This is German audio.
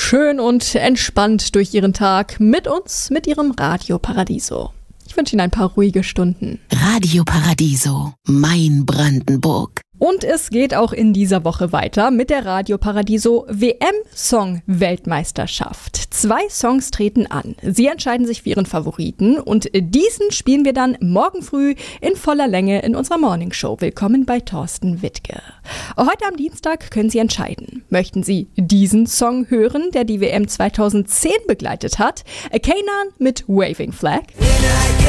schön und entspannt durch Ihren Tag mit uns, mit Ihrem Radio Paradiso. Ich wünsche Ihnen ein paar ruhige Stunden. Radio Paradiso, mein Brandenburg. Und es geht auch in dieser Woche weiter mit der Radio Paradiso WM-Song-Weltmeisterschaft. 2 Songs treten an. Sie entscheiden sich für ihren Favoriten und diesen spielen wir dann morgen früh in voller Länge in unserer Morningshow. Willkommen bei Thorsten Wittke. Heute am Dienstag können Sie entscheiden. Möchten Sie diesen Song hören, der die WM 2010 begleitet hat? Kanan mit Waving Flag.